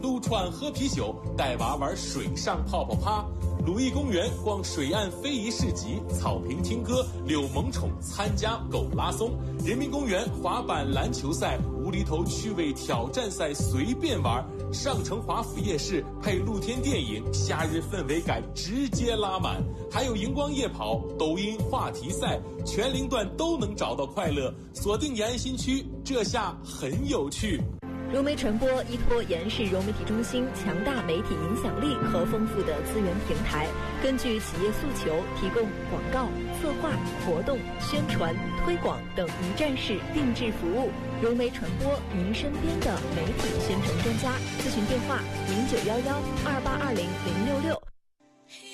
撸串喝啤酒，带娃玩水上泡泡趴；鲁艺公园逛水岸非遗市集，草坪听歌，遛萌宠参加狗拉松；人民公园滑板篮球赛，无厘头趣味挑战赛随便玩；上城华府夜市配露天电影，夏日氛围感直接拉满；还有荧光夜跑、抖音话题赛，全龄段都能找到快乐。锁定延安新区，这下很有趣。 融媒传播依托延安市融媒体中心强大媒体影响力和丰富的资源平台，根据企业诉求提供广告、策划、活动、宣传、推广等一站式定制服务。融媒传播，您身边的媒体宣传专家。咨询电话：091128200666。